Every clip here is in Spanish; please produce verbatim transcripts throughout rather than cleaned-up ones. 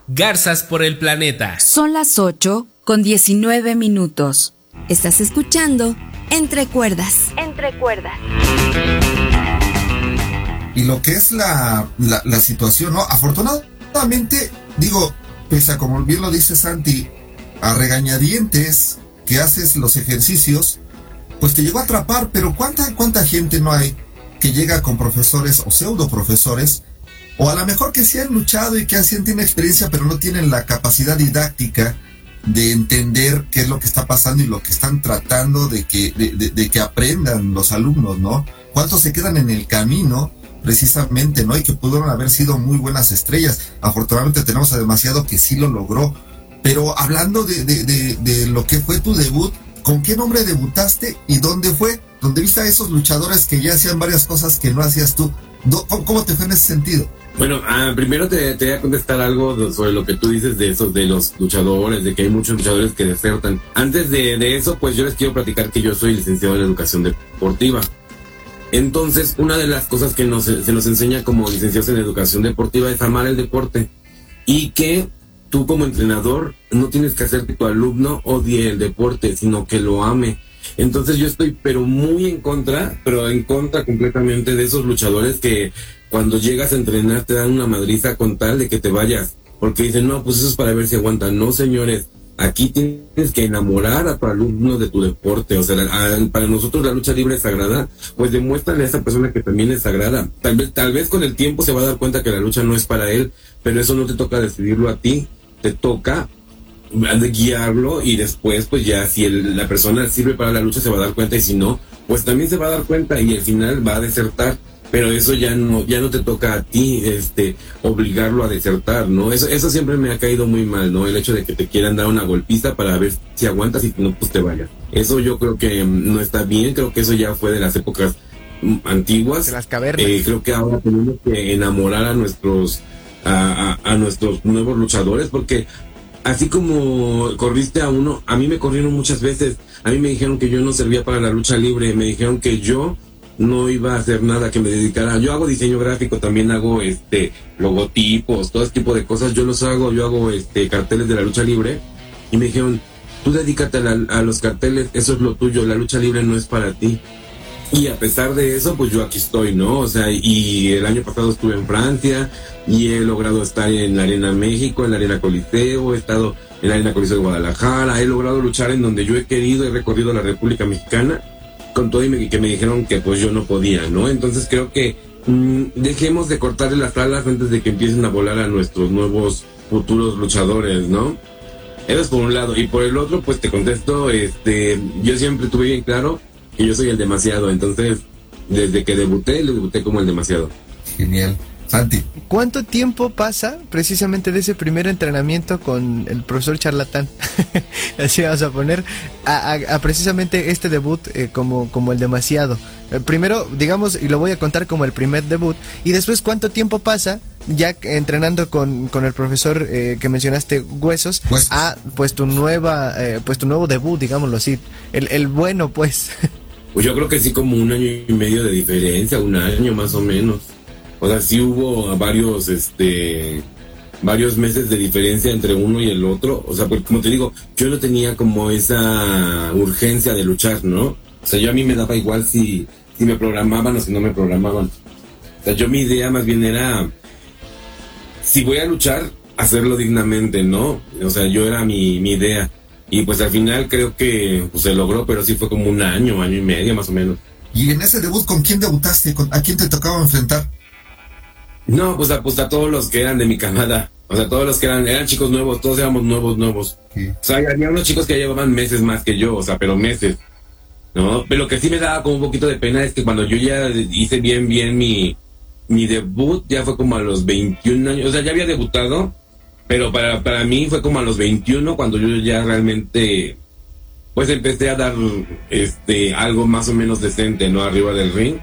Garzas por el planeta. Son las ocho con diecinueve minutos. Estás escuchando Entre Cuerdas. Entre Cuerdas. Y lo que es la, la, la situación, ¿no? Afortunadamente, digo, pese a como bien lo dice Santi, a regañadientes que haces los ejercicios, pues te llegó a atrapar, pero ¿cuánta, cuánta gente no hay que llega con profesores o pseudo profesores, o a lo mejor que sí han luchado y que así tienen experiencia, pero no tienen la capacidad didáctica de entender qué es lo que está pasando y lo que están tratando de que, de, de, de que aprendan los alumnos, ¿no? ¿Cuántos se quedan en el camino precisamente, ¿no? Y que pudieron haber sido muy buenas estrellas. Afortunadamente tenemos a Demasiado que sí lo logró. Pero hablando de, de, de, de lo que fue tu debut, ¿con qué nombre debutaste y dónde fue? ¿Dónde viste a esos luchadores que ya hacían varias cosas que no hacías tú? ¿Cómo, cómo te fue en ese sentido? Bueno, ah, primero te, te voy a contestar algo sobre lo que tú dices de esos, de los luchadores, de que hay muchos luchadores que desertan. Antes de, de eso, pues yo les quiero platicar que yo soy licenciado en educación deportiva. Entonces, una de las cosas que nos, se nos enseña como licenciados en educación deportiva es amar el deporte. Y que tú como entrenador no tienes que hacer que tu alumno odie el deporte, sino que lo ame. Entonces yo estoy pero muy en contra, pero en contra completamente de esos luchadores que cuando llegas a entrenar te dan una madriza con tal de que te vayas. Porque dicen, no, pues eso es para ver si aguantan. No, señores. Aquí tienes que enamorar a tu alumno de tu deporte. O sea, a, para nosotros la lucha libre es sagrada. Pues demuéstrale a esa persona que también es sagrada. Tal vez, tal vez con el tiempo se va a dar cuenta que la lucha no es para él, pero eso no te toca decidirlo a ti. Te toca guiarlo y después, pues ya si el, la persona sirve para la lucha se va a dar cuenta, y si no, pues también se va a dar cuenta y al final va a desertar. Pero eso ya no, ya no te toca a ti, este, obligarlo a desertar, ¿no? Eso, eso siempre me ha caído muy mal, ¿no? El hecho de que te quieran dar una golpiza para ver si aguantas y si no, pues te vayas. Eso yo creo que no está bien, creo que eso ya fue de las épocas antiguas. De las cavernas. Eh, creo que ahora tenemos que enamorar a nuestros, a, a, a nuestros nuevos luchadores, porque así como corriste a uno, a mí me corrieron muchas veces, a mí me dijeron que yo no servía para la lucha libre, me dijeron que yo no iba a hacer nada, que me dedicara. Yo hago diseño gráfico, también hago este logotipos, todo ese tipo de cosas, yo los hago, yo hago este carteles de la lucha libre, y me dijeron, tú dedícate a, la, a los carteles, eso es lo tuyo, la lucha libre no es para ti. Y a pesar de eso, pues yo aquí estoy, ¿no? O sea, y el año pasado estuve en Francia, y he logrado estar en la Arena México, en la Arena Coliseo, he estado en la Arena Coliseo de Guadalajara, he logrado luchar en donde yo he querido, he recorrido la República Mexicana, con todo y me, que me dijeron que pues yo no podía, ¿no? Entonces creo que mmm, dejemos de cortarle las alas antes de que empiecen a volar a nuestros nuevos futuros luchadores, ¿no? Eso es por un lado. Y por el otro, pues te contesto, este, yo siempre tuve bien claro que yo soy el demasiado. Entonces, desde que debuté, lo debuté como el demasiado. Genial. Santi. ¿Cuánto tiempo pasa precisamente de ese primer entrenamiento con el profesor charlatán? Así vamos a poner, a, a, a precisamente este debut eh, como, como el demasiado. Eh, primero, digamos, y lo voy a contar como el primer debut, y después cuánto tiempo pasa ya entrenando con, con el profesor eh, que mencionaste, Huesos, Huesos, a pues tu nueva, eh, pues tu nuevo debut, digámoslo así, el, el bueno pues. Pues yo creo que sí, como un año y medio de diferencia, un año más o menos. O sea, sí hubo varios, este, varios meses de diferencia entre uno y el otro. O sea, pues como te digo, yo no tenía como esa urgencia de luchar, ¿no? O sea, yo a mí me daba igual si, si me programaban o si no me programaban. O sea, yo mi idea más bien era, si voy a luchar, hacerlo dignamente, ¿no? O sea, yo era mi, mi idea. Y pues al final creo que pues, se logró, pero sí fue como un año, año y medio más o menos. ¿Y en ese debut con quién debutaste? ¿A quién te tocaba enfrentar? No, pues a, pues a todos los que eran de mi camada. O sea, todos los que eran, eran chicos nuevos, todos éramos nuevos, nuevos. Sí. O sea, había unos chicos que llevaban meses más que yo, o sea, pero meses, ¿no? Pero lo que sí me daba como un poquito de pena es que cuando yo ya hice bien, bien mi, mi debut, ya fue como a los veintiún años, o sea, ya había debutado, pero para, para mí fue como a los veintiuno cuando yo ya realmente, pues empecé a dar, este, algo más o menos decente, ¿no? Arriba del ring.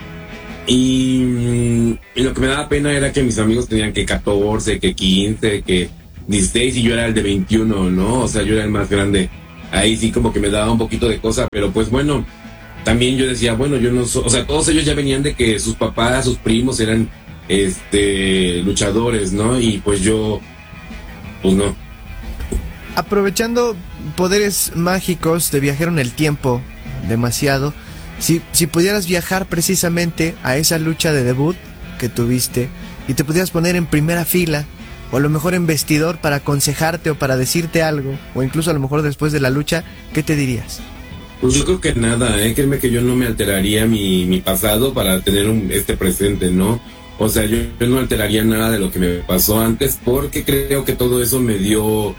Y, y lo que me daba pena era que mis amigos tenían que catorce, que quince, que dieciséis, y yo era el de veintiuno, ¿no? O sea, yo era el más grande. Ahí sí como que me daba un poquito de cosa, pero pues bueno, también yo decía, bueno, yo no soy, o sea, todos ellos ya venían de que sus papás, sus primos eran, este, luchadores, ¿no? Y pues yo, pues no. Aprovechando poderes mágicos de viajar en el tiempo demasiado, si, si pudieras viajar precisamente a esa lucha de debut que tuviste y te pudieras poner en primera fila o a lo mejor en vestidor para aconsejarte o para decirte algo, o incluso a lo mejor después de la lucha, ¿qué te dirías? Pues yo creo que nada, ¿eh? Créeme que yo no me alteraría mi, mi pasado para tener un, este presente, ¿no? O sea, yo, yo no alteraría nada de lo que me pasó antes, porque creo que todo eso me dio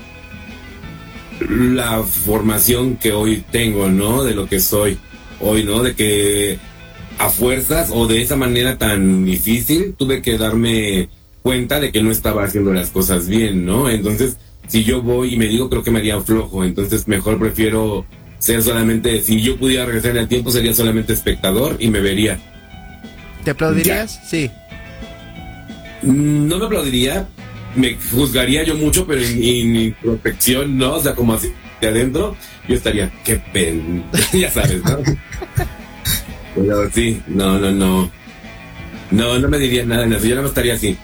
la formación que hoy tengo, ¿no? De lo que soy hoy, ¿no? De que a fuerzas o de esa manera tan difícil tuve que darme cuenta de que no estaba haciendo las cosas bien, ¿no? Entonces, si yo voy y me digo, creo que me haría flojo, entonces mejor prefiero ser solamente, si yo pudiera regresar en el tiempo, sería solamente espectador y me vería. ¿Te aplaudirías? Ya. Sí. No me aplaudiría, me juzgaría yo mucho, pero en, en introspección, ¿no? O sea, como así de adentro, yo estaría, qué pen... ya sabes, ¿no? Pero sí, no, no, no. No, no me diría nada en eso, yo no me estaría así.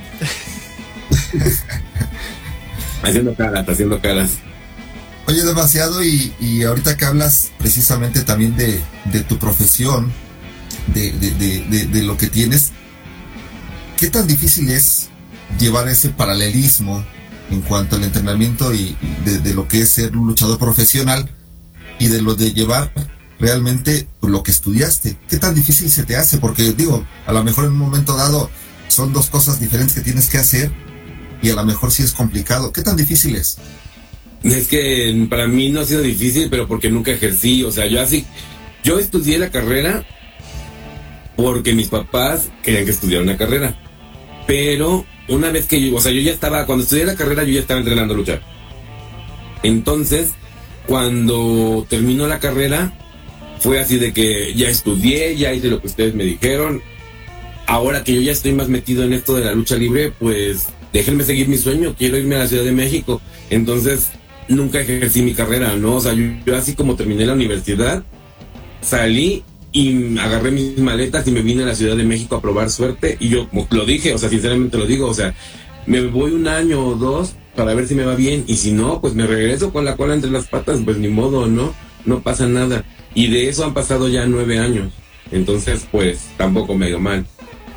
haciendo caras, haciendo caras. Oye, demasiado, y, y ahorita que hablas precisamente también de, de tu profesión, de, de, de, de, de lo que tienes, ¿qué tan difícil es llevar ese paralelismo en cuanto al entrenamiento y de, de lo que es ser un luchador profesional y de lo de llevar realmente lo que estudiaste? ¿Qué tan difícil se te hace? Porque digo, a lo mejor en un momento dado son dos cosas diferentes que tienes que hacer y a lo mejor sí es complicado. ¿Qué tan difícil es? Es que para mí no ha sido difícil, pero porque nunca ejercí. O sea, yo así, yo estudié la carrera porque mis papás querían que estudiara una carrera. Pero una vez que yo, o sea, yo ya estaba, cuando estudié la carrera yo ya estaba entrenando a luchar. Entonces, cuando terminó la carrera, fue así de que ya estudié, ya hice lo que ustedes me dijeron. Ahora que yo ya estoy más metido en esto de la lucha libre, pues déjenme seguir mi sueño, quiero irme a la Ciudad de México. Entonces, nunca ejercí mi carrera, ¿no? O sea, yo, yo así como terminé la universidad, salí y agarré mis maletas y me vine a la Ciudad de México a probar suerte. Y yo lo dije, o sea, sinceramente lo digo, o sea, me voy un año o dos para ver si me va bien. Y si no, pues me regreso con la cola entre las patas, pues ni modo, ¿no? No pasa nada. Y de eso han pasado ya nueve años. Entonces, pues, tampoco me ha ido mal.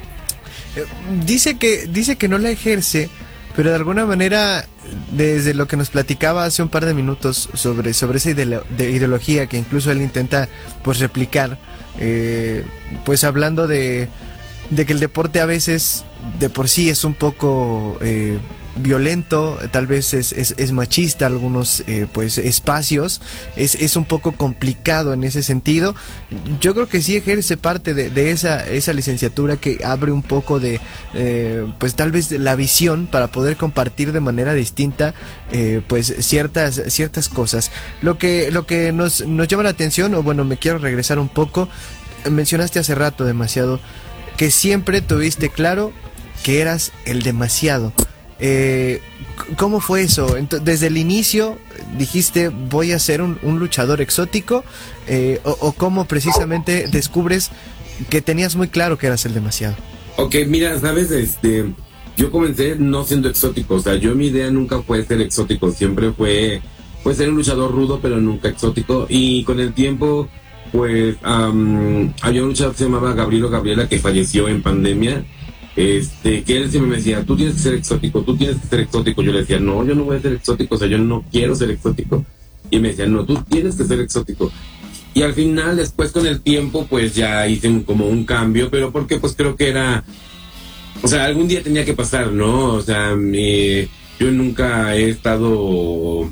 Dice que, dice que no la ejerce, pero de alguna manera, desde lo que nos platicaba hace un par de minutos sobre, sobre esa ideolo- de ideología que incluso él intenta pues replicar, eh, pues hablando de, de que el deporte a veces de por sí es un poco eh, violento, tal vez es, es, es machista algunos eh, pues espacios, es, es un poco complicado en ese sentido. Yo creo que sí ejerce parte de, de esa, esa licenciatura que abre un poco de eh, pues tal vez la visión para poder compartir de manera distinta eh, pues ciertas, ciertas cosas. Lo que, lo que nos, nos llama la atención, o bueno, me quiero regresar un poco, mencionaste hace rato demasiado que siempre tuviste claro que eras el demasiado. Eh, ¿Cómo fue eso? Entonces, desde el inicio dijiste voy a ser un, un luchador exótico, eh, o, o cómo precisamente descubres que tenías muy claro que eras el demasiado. Ok, mira, sabes, este, yo comencé no siendo exótico, o sea, yo mi idea nunca fue ser exótico, siempre fue, fue ser un luchador rudo, pero nunca exótico. Y con el tiempo, pues, um, había un luchador que se llamaba Gabriel o Gabriela que falleció en pandemia. Este, que él siempre me decía, tú tienes que ser exótico, tú tienes que ser exótico. Yo le decía, no, yo no voy a ser exótico, o sea, yo no quiero ser exótico. Y me decía, no, tú tienes que ser exótico. Y al final, después con el tiempo, pues ya hice un, como un cambio, pero porque pues creo que era, o sea, algún día tenía que pasar, ¿no? O sea, me, yo nunca he estado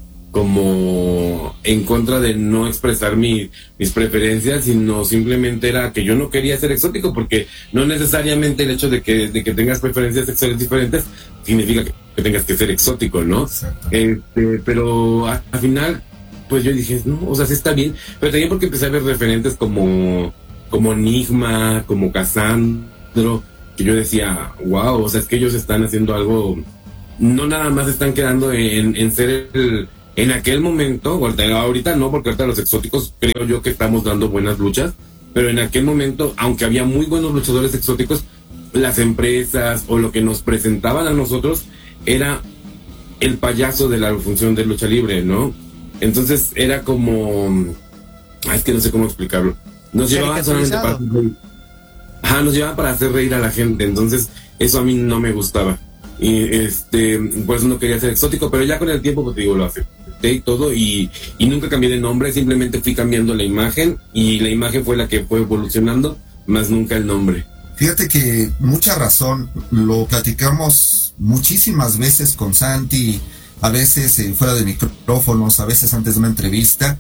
como en contra de no expresar mi, mis preferencias, sino simplemente era que yo no quería ser exótico, porque no necesariamente el hecho de que, de que tengas preferencias sexuales diferentes significa que, que tengas que ser exótico, ¿no? Este, pero al final, pues yo dije, no, o sea, sí está bien, pero también porque empecé a ver referentes como, como Enigma, como Casandro, que yo decía, wow, o sea, es que ellos están haciendo algo, no nada más están quedando en, en ser el... En aquel momento, ahorita no, porque ahorita los exóticos creo yo que estamos dando buenas luchas, pero en aquel momento, aunque había muy buenos luchadores exóticos, las empresas o lo que nos presentaban a nosotros era el payaso de la función de lucha libre, ¿no? Entonces era como... Es que no sé cómo explicarlo. Nos llevaban solamente para hacer reír. Ajá, nos llevaban para hacer reír a la gente. Entonces, eso a mí no me gustaba. Y este, por eso no quería ser exótico, pero ya con el tiempo, pues te digo, lo acepté y todo. Y, y nunca cambié de nombre, simplemente fui cambiando la imagen. Y la imagen fue la que fue evolucionando, más nunca el nombre. Fíjate que mucha razón, lo platicamos muchísimas veces con Santi, a veces eh, fuera de micrófonos, a veces antes de una entrevista.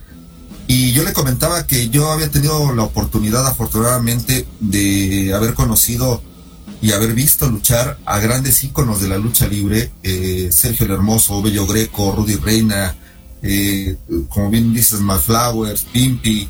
Y yo le comentaba que yo había tenido la oportunidad, afortunadamente, de haber conocido y haber visto luchar a grandes íconos de la lucha libre, eh, Sergio el Hermoso, Bello Greco, Rudy Reina, eh, como bien dices, Matt Flowers, Pimpy,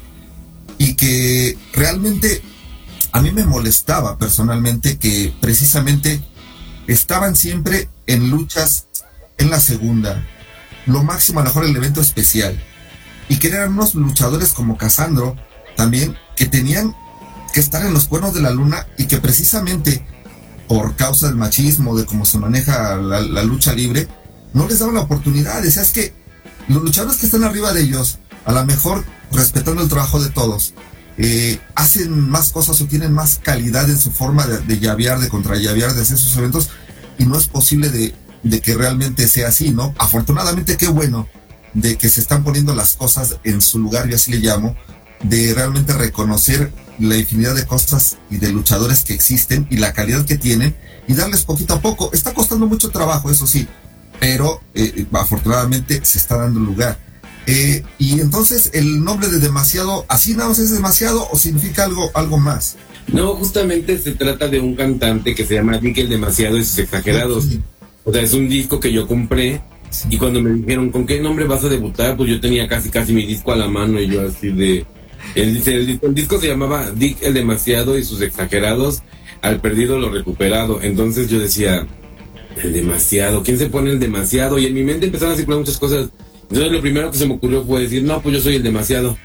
y que realmente a mí me molestaba personalmente que precisamente estaban siempre en luchas en la segunda, lo máximo a lo mejor el evento especial. Y que eran unos luchadores como Casandro, también, que tenían que estar en los cuernos de la luna y que precisamente por causa del machismo, de cómo se maneja la, la lucha libre, no les daban la oportunidad. Decía, es que los luchadores que están arriba de ellos, a lo mejor respetando el trabajo de todos, eh, hacen más cosas o tienen más calidad en su forma de, de llavear, de contrallavear, de hacer sus eventos, y no es posible de, de que realmente sea así, ¿no? Afortunadamente, qué bueno de que se están poniendo las cosas en su lugar, yo así le llamo, de realmente reconocer la infinidad de cosas y de luchadores que existen y la calidad que tienen y darles poquito a poco. Está costando mucho trabajo, eso sí, pero eh, afortunadamente se está dando lugar. Eh, y entonces el nombre de Demasiado, ¿así nada más es Demasiado o significa algo, algo más? No, justamente se trata de un cantante que se llama Dick el Demasiado y sus Exagerados. Sí. O sea, es un disco que yo compré. Sí. Y cuando me dijeron, ¿con qué nombre vas a debutar? Pues yo tenía casi casi mi disco a la mano y yo así de... El, el, el disco se llamaba Dick el Demasiado y sus Exagerados, al perdido lo recuperado. Entonces yo decía, el demasiado, ¿quién se pone el demasiado? Y en mi mente empezaron a circular muchas cosas. Entonces lo primero que se me ocurrió fue decir, no, pues yo soy el demasiado.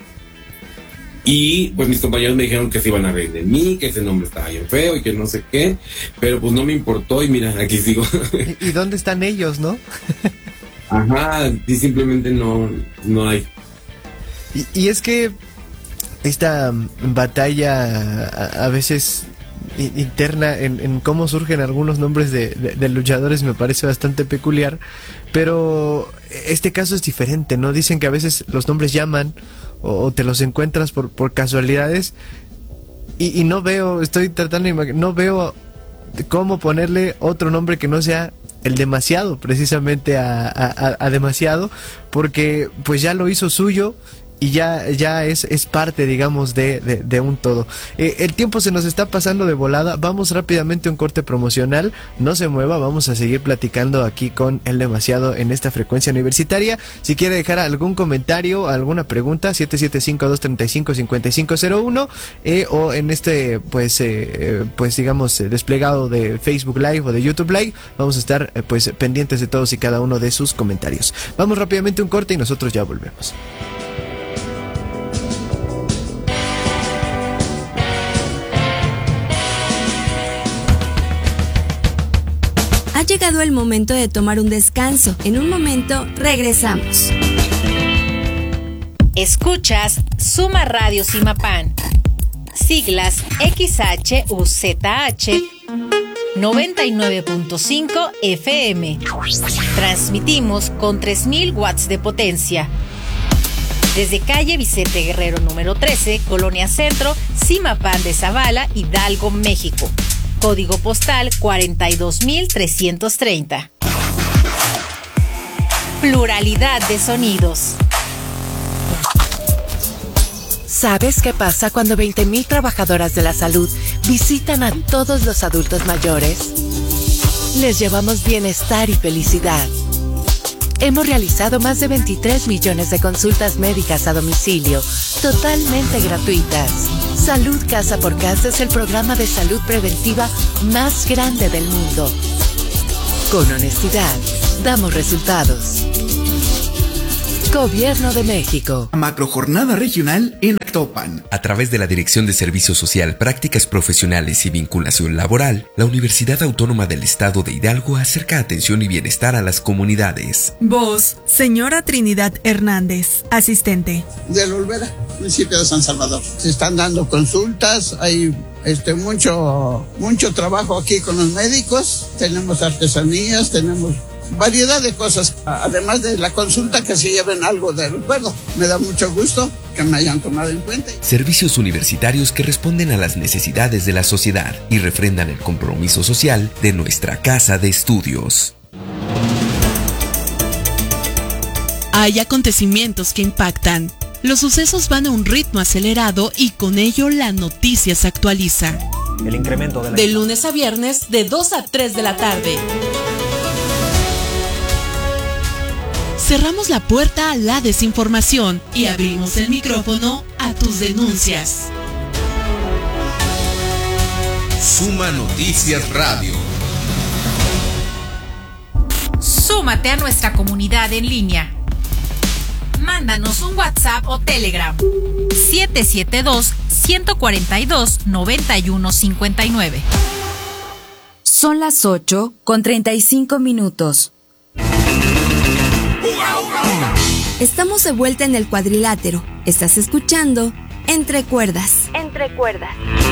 Y pues mis compañeros me dijeron que se iban a reír de mí, que ese nombre estaba bien feo y que no sé qué, pero pues no me importó y mira, aquí sigo. ¿Y dónde están ellos, no? Ajá, y simplemente no, no hay. Y, y es que esta batalla a, a veces interna en, en cómo surgen algunos nombres de, de, de luchadores me parece bastante peculiar, pero este caso es diferente, ¿no? Dicen que a veces los nombres llaman o, o te los encuentras por, por casualidades y, y no veo, estoy tratando de imaginar, no veo cómo ponerle otro nombre que no sea el demasiado, precisamente a, a, a demasiado, porque pues ya lo hizo suyo y ya, ya es, es parte, digamos, de, de, de un todo. Eh, el tiempo se nos está pasando de volada. Vamos rápidamente a un corte promocional. No se mueva, vamos a seguir platicando aquí con El Demasiado en esta frecuencia universitaria. Si quiere dejar algún comentario, alguna pregunta, siete siete cinco, dos tres cinco, cinco cinco cero uno eh, o en este, pues, eh, pues digamos, eh, desplegado de Facebook Live o de YouTube Live. Vamos a estar, eh, pues, pendientes de todos y cada uno de sus comentarios. Vamos rápidamente a un corte y nosotros ya volvemos. Ha llegado el momento de tomar un descanso. En un momento regresamos. Escuchas Suma Radio Simapán. Siglas X H U Z H noventa y nueve punto cinco F M. Transmitimos con tres mil watts de potencia. Desde calle Vicente Guerrero número trece, Colonia Centro, Simapán de Zavala, Hidalgo, México. Código postal cuarenta y dos mil trescientos treinta. Pluralidad de sonidos. ¿Sabes qué pasa cuando veinte mil trabajadoras de la salud visitan a todos los adultos mayores? Les llevamos bienestar y felicidad. Hemos realizado más de veintitrés millones de consultas médicas a domicilio, totalmente gratuitas. Salud Casa por Casa es el programa de salud preventiva más grande del mundo. Con honestidad, damos resultados. Gobierno de México. Macrojornada regional en Actopan. A través de la Dirección de Servicio Social, Prácticas Profesionales y Vinculación Laboral, la Universidad Autónoma del Estado de Hidalgo acerca atención y bienestar a las comunidades. Voz, señora Trinidad Hernández, asistente. De la Olvera, municipio de San Salvador. Se están dando consultas, hay este mucho, mucho trabajo aquí con los médicos, tenemos artesanías, tenemos variedad de cosas, además de la consulta que se lleven algo de recuerdo. Me da mucho gusto que me hayan tomado en cuenta. Servicios universitarios que responden a las necesidades de la sociedad y refrendan el compromiso social de nuestra casa de estudios. Hay acontecimientos que impactan. Los sucesos van a un ritmo acelerado y con ello la noticia se actualiza. El incremento de la... De lunes a viernes, de dos a tres de la tarde. Cerramos la puerta a la desinformación y abrimos el micrófono a tus denuncias. Suma Noticias Radio. Súmate a nuestra comunidad en línea. Mándanos un WhatsApp o Telegram. siete siete dos, uno cuatro dos, nueve uno cinco nueve. Son las ocho con treinta y cinco minutos. Estamos de vuelta en el cuadrilátero. Estás escuchando Entre Cuerdas. Entre Cuerdas.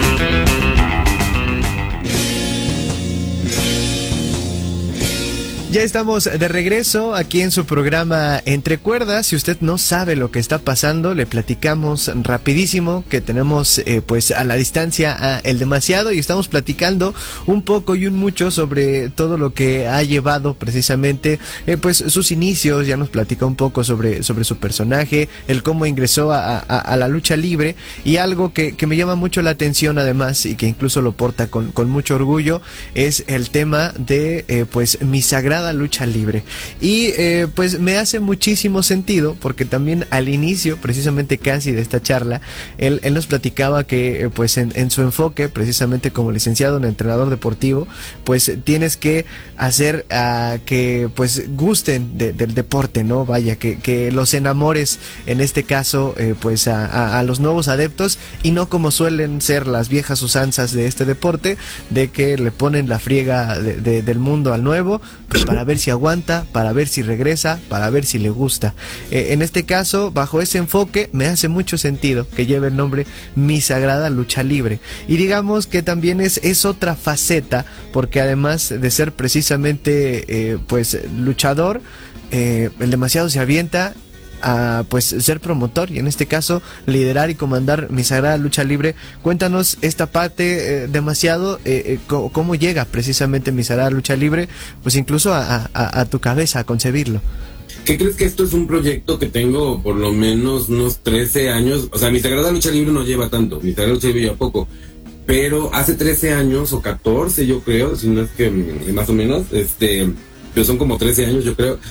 Ya estamos de regreso aquí en su programa Entre Cuerdas. Si usted no sabe lo que está pasando, le platicamos rapidísimo que tenemos eh, pues a la distancia a El Demasiado y estamos platicando un poco y un mucho sobre todo lo que ha llevado precisamente eh, pues sus inicios. Ya nos platica un poco sobre, sobre su personaje, el cómo ingresó a, a, a la lucha libre, y algo que, que me llama mucho la atención además y que incluso lo porta con, con mucho orgullo es el tema de eh, pues mi sagrada lucha libre. Y eh, pues me hace muchísimo sentido porque también al inicio precisamente casi de esta charla él, él nos platicaba que eh, pues en, en su enfoque precisamente como licenciado en entrenador deportivo pues tienes que hacer uh, que pues gusten de, del deporte, ¿no? Vaya, que, que los enamores en este caso eh, pues a, a, a los nuevos adeptos y no como suelen ser las viejas usanzas de este deporte de que le ponen la friega de, de, del mundo al nuevo pues para ver si aguanta, para ver si regresa, para ver si le gusta. Eh, en este caso, bajo ese enfoque, me hace mucho sentido que lleve el nombre Mi Sagrada Lucha Libre. Y digamos que también es, es otra faceta, porque además de ser precisamente eh, pues luchador, eh, El Demasiado se avienta a pues ser promotor y en este caso liderar y comandar Mi Sagrada Lucha Libre. Cuéntanos esta parte eh, demasiado eh, eh, cómo, cómo llega precisamente Mi Sagrada Lucha Libre pues incluso a, a, a tu cabeza a concebirlo. ¿Qué crees? Que esto es un proyecto que tengo por lo menos unos trece años. O sea, Mi Sagrada Lucha Libre no lleva tanto, Mi Sagrada Lucha Libre lleva poco, pero hace trece años o catorce yo creo, si no es que más o menos, este, pero son como trece años yo creo,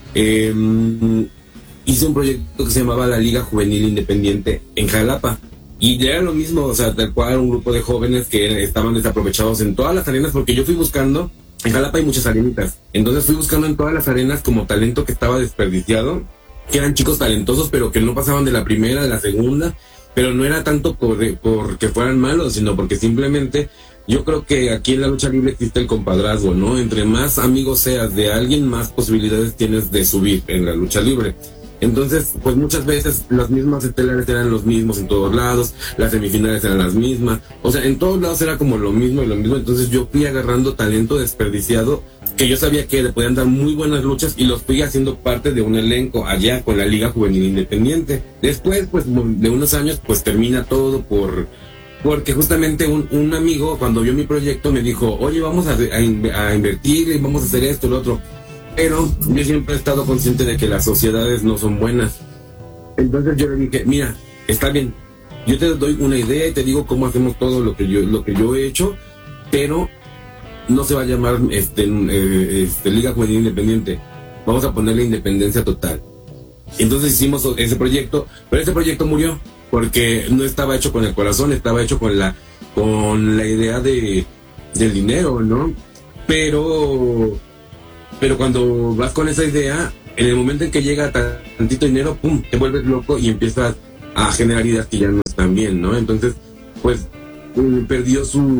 eh, hice un proyecto que se llamaba la Liga Juvenil Independiente en Jalapa. Y ya era lo mismo, o sea, tal cual un grupo de jóvenes que estaban desaprovechados en todas las arenas, porque yo fui buscando, en Jalapa hay muchas arenitas, entonces fui buscando en todas las arenas como talento que estaba desperdiciado, que eran chicos talentosos, pero que no pasaban de la primera, de la segunda, pero no era tanto por, porque fueran malos, sino porque simplemente yo creo que aquí en la lucha libre existe el compadrazgo, ¿no? Entre más amigos seas de alguien, más posibilidades tienes de subir en la lucha libre. Entonces, pues muchas veces las mismas estelares eran los mismos en todos lados, las semifinales eran las mismas, o sea, en todos lados era como lo mismo y lo mismo. Entonces yo fui agarrando talento desperdiciado que yo sabía que le podían dar muy buenas luchas y los fui haciendo parte de un elenco allá con la Liga Juvenil Independiente. Después, pues de unos años, pues termina todo por... porque justamente un, un amigo cuando vio mi proyecto me dijo, oye, vamos a, a, a invertir y vamos a hacer esto, lo otro. Pero yo siempre he estado consciente de que las sociedades no son buenas. Entonces yo le dije, mira, está bien, yo te doy una idea y te digo cómo hacemos todo lo que yo, lo que yo he hecho, pero no se va a llamar este, eh, este, Liga Juvenil Independiente. Vamos a ponerle Independencia Total. Entonces hicimos ese proyecto, pero ese proyecto murió porque no estaba hecho con el corazón, estaba hecho con la, con la idea de, del dinero, ¿no? Pero... Pero cuando vas con esa idea, en el momento en que llega tantito dinero, pum, te vuelves loco y empiezas a generar ideas que ya no están bien, ¿no? Entonces, pues, perdió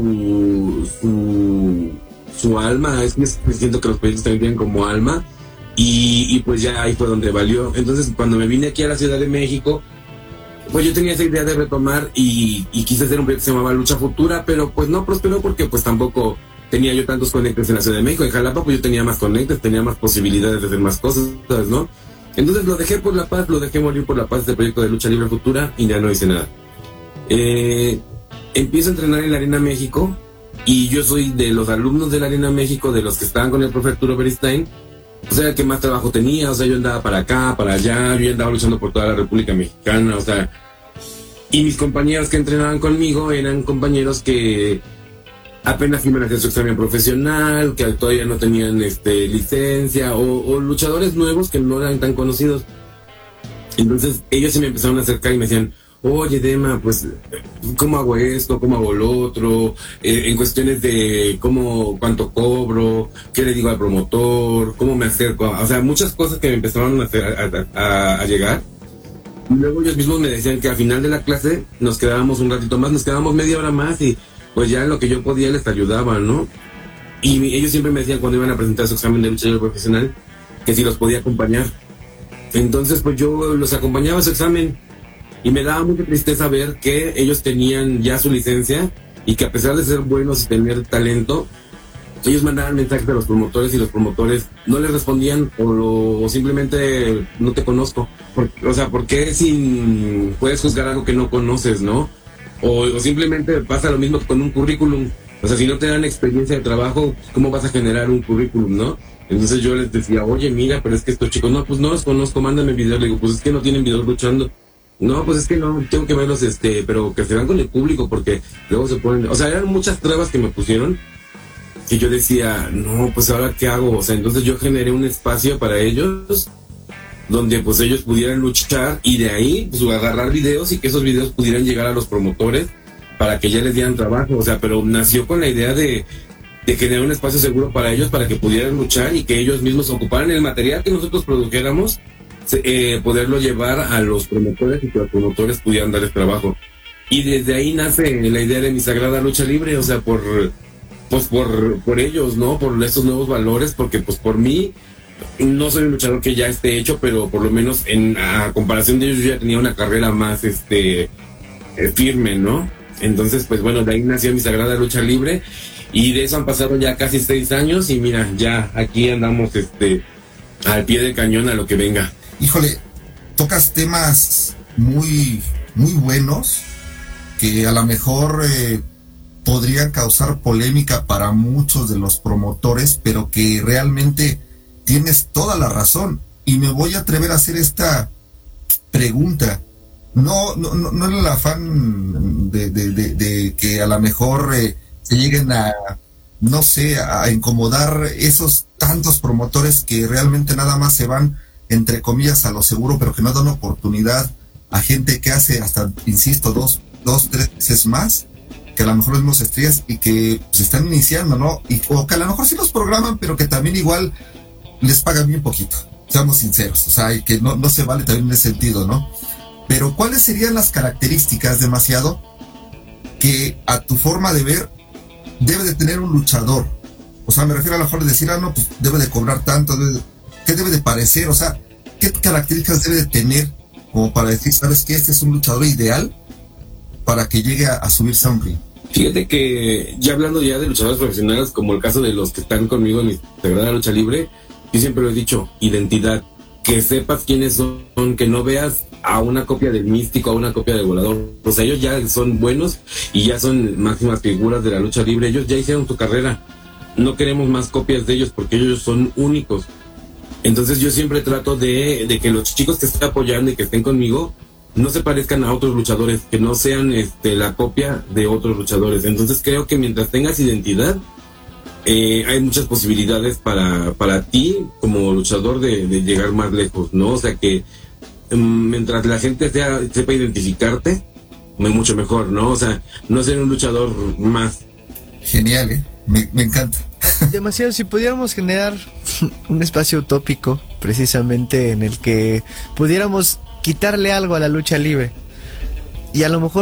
su, su, su alma. Es que siento que los proyectos también tienen como alma, y, y pues ya ahí fue donde valió. Entonces, cuando me vine aquí a la Ciudad de México, pues yo tenía esa idea de retomar y, y quise hacer un proyecto que se llamaba Lucha Futura, pero pues no prosperó porque pues tampoco tenía yo tantos conectes en la Ciudad de México. En Jalapa pues yo tenía más conectes, tenía más posibilidades de hacer más cosas, ¿no? Entonces lo dejé por la paz, lo dejé morir por la paz, este proyecto de Lucha Libre Futura, y ya no hice nada. Eh, empiezo a entrenar en la Arena México, y yo soy de los alumnos de la Arena México, de los que estaban con el profe Arturo Beristain. O sea, el que más trabajo tenía, o sea, yo andaba para acá, para allá, yo andaba luchando por toda la República Mexicana, o sea, y mis compañeros que entrenaban conmigo eran compañeros que apenas iban a hacer su examen profesional, que todavía no tenían este licencia, o, o luchadores nuevos que no eran tan conocidos. Entonces ellos se me empezaron a acercar y me decían, oye, Dema, pues, ¿cómo hago esto? ¿Cómo hago lo otro? Eh, en cuestiones de cómo, cuánto cobro, qué le digo al promotor, cómo me acerco, o sea, muchas cosas que me empezaron a, hacer, a, a, a llegar. Y luego ellos mismos me decían que al final de la clase nos quedábamos un ratito más, nos quedábamos media hora más, y pues ya en lo que yo podía les ayudaba, ¿no? Y ellos siempre me decían cuando iban a presentar su examen de lucha libre profesional que si los podía acompañar. Entonces, pues yo los acompañaba a su examen. Y me daba mucha tristeza ver que ellos tenían ya su licencia y que a pesar de ser buenos y tener talento, ellos mandaban mensajes a los promotores y los promotores no les respondían, o, lo, o simplemente no te conozco. Por, o sea, ¿por qué si puedes juzgar algo que no conoces, no? O, o simplemente pasa lo mismo con un currículum. O sea, si no te dan experiencia de trabajo, ¿cómo vas a generar un currículum, no? Entonces yo les decía, oye, mira, pero es que estos chicos, no, pues no los conozco, mándame videos. Le digo, pues es que no tienen videos luchando. No, pues es que no, tengo que verlos, este, pero que se van con el público, porque luego se ponen, o sea, eran muchas trabas que me pusieron, y yo decía, no, pues ahora qué hago. O sea, entonces yo generé un espacio para ellos, donde pues ellos pudieran luchar, y de ahí, pues agarrar videos, y que esos videos pudieran llegar a los promotores, para que ya les dieran trabajo. O sea, pero nació con la idea de, de generar un espacio seguro para ellos, para que pudieran luchar, y que ellos mismos ocuparan el material que nosotros produjéramos, Eh, poderlo llevar a los promotores, y que los promotores pudieran darles trabajo. Y desde ahí nace la idea de mi sagrada lucha libre, o sea, por pues por, por ellos, ¿no? Por esos nuevos valores, porque pues por mí no soy un luchador que ya esté hecho, pero por lo menos en a comparación de ellos yo ya tenía una carrera más este eh, firme, ¿no? Entonces, pues bueno, de ahí nació mi sagrada lucha libre, y de eso han pasado ya casi seis años, y mira, ya aquí andamos este al pie del cañón a lo que venga. Híjole, tocas temas muy, muy buenos que a lo mejor eh, podrían causar polémica para muchos de los promotores, pero que realmente tienes toda la razón. Y me voy a atrever a hacer esta pregunta. No, no, no, no en el afán de, de, de, de que a lo mejor eh, se lleguen a, no sé, a incomodar esos tantos promotores que realmente nada más se van, entre comillas, a lo seguro, pero que no dan oportunidad a gente que hace hasta, insisto, dos, dos, tres veces más que a lo mejor los mismos estrellas, y que se pues, están iniciando, ¿no? Y, o que a lo mejor sí los programan, pero que también igual les pagan bien poquito, seamos sinceros, o sea, y que no, no se vale también en ese sentido, ¿no? Pero ¿cuáles serían las características, demasiado, que a tu forma de ver debe de tener un luchador? O sea, me refiero a lo mejor de decir, ah, no, pues debe de cobrar tanto, debe de, ¿qué debe de parecer? O sea, ¿qué características debe de tener como para decir, sabes que este es un luchador ideal para que llegue a, a subirse a un ring? Fíjate que ya hablando ya de luchadores profesionales, como el caso de los que están conmigo en mi sagrada lucha libre, yo siempre lo he dicho, identidad, que sepas quiénes son, que no veas a una copia del Místico, a una copia del Volador. O sea, ellos ya son buenos y ya son máximas figuras de la lucha libre, ellos ya hicieron su carrera, no queremos más copias de ellos porque ellos son únicos. Entonces yo siempre trato de, de que los chicos que estén apoyando y que estén conmigo no se parezcan a otros luchadores, que no sean este, la copia de otros luchadores. Entonces creo que mientras tengas identidad, eh, hay muchas posibilidades para, para ti como luchador de, de llegar más lejos, ¿no? O sea que um, mientras la gente sea, sepa identificarte, mucho mejor, ¿no? O sea, no ser un luchador más. Genial, ¿eh? Me, me encanta. Demasiado, si pudiéramos generar un espacio utópico, precisamente en el que pudiéramos quitarle algo a la lucha libre, y a lo mejor